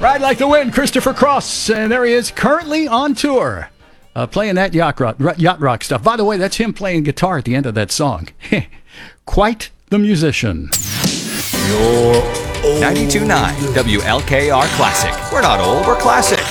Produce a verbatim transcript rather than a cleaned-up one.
Ride Like the Wind, Christopher Cross, and there he is, currently on tour, uh, playing that yacht rock, yacht rock stuff. By the way, that's him playing guitar at the end of that song. Quite the musician. ninety-two point nine W L K R Classic. We're not old, we're classic.